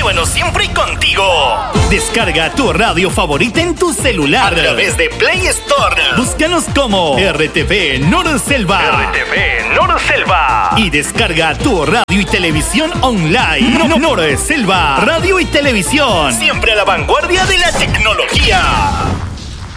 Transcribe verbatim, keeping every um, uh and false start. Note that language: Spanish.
bueno siempre contigo. Descarga tu radio favorita en tu celular a través de Play Store. Búscanos como R T V Norselva. R T V Norselva. Y descarga tu radio y televisión online. No, no, Norselva. Radio y televisión. Siempre a la vanguardia de la tecnología.